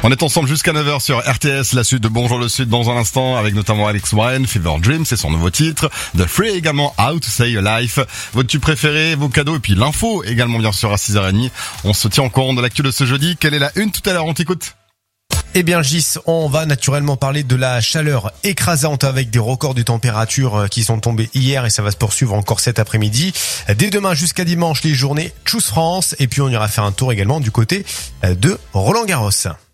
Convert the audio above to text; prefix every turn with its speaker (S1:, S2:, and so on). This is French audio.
S1: On est ensemble jusqu'à 9h sur RTS, la suite de Bonjour le Sud dans un instant, avec notamment Alex Warren, Fever Dream, c'est son nouveau titre, The Free également, How to Say Your Life, votre tube préféré, vos cadeaux, et puis l'info également bien sûr à 6h30. On se tient au courant de l'actu de ce jeudi. Quelle est la une tout à l'heure? On t'écoute.
S2: Eh bien Gis, on va naturellement parler de la chaleur écrasante avec des records de température qui sont tombés hier et ça va se poursuivre encore cet après-midi. Dès demain jusqu'à dimanche, les journées Choose France, et puis on ira faire un tour également du côté de Roland-Garros.